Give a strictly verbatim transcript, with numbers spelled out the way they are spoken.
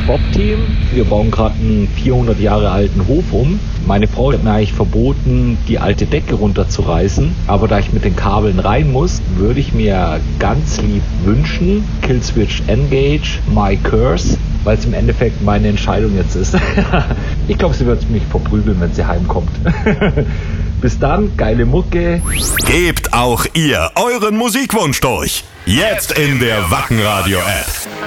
Bob-Team. Wir bauen gerade einen vierhundert Jahre alten Hof um. Meine Frau hat mir eigentlich verboten, die alte Decke runterzureißen. Aber da ich mit den Kabeln rein muss, würde ich mir ganz lieb wünschen, Killswitch Engage, My Curse, weil es im Endeffekt meine Entscheidung jetzt ist. Ich glaube, sie wird mich verprügeln, wenn sie heimkommt. Bis dann, geile Mucke. Gebt auch ihr euren Musikwunsch durch. Jetzt in der Wacken Radio App.